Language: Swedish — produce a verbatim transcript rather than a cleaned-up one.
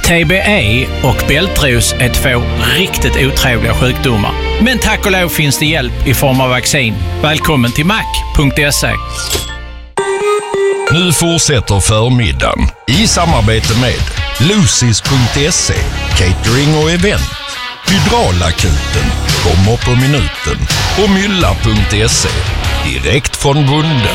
T B E och bältros är två riktigt otrevliga sjukdomar. Men tack och lov finns det hjälp i form av vaccin. Välkommen till mac punkt se. Nu fortsätter förmiddagen i samarbete med Lucys punkt se, catering och event, Hydraulakuten, kommer på minuten och Mylla punkt se, direkt från bonden.